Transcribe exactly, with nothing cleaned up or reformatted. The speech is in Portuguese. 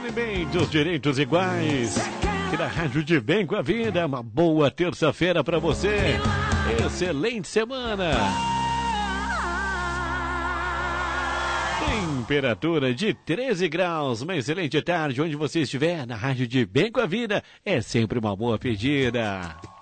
Alimentos, direitos iguais. Aqui na Rádio de Bem com a Vida. Uma boa terça-feira para você. Excelente semana. Temperatura de treze graus. Uma excelente tarde onde você estiver. Na Rádio de Bem com a Vida. É sempre uma boa pedida.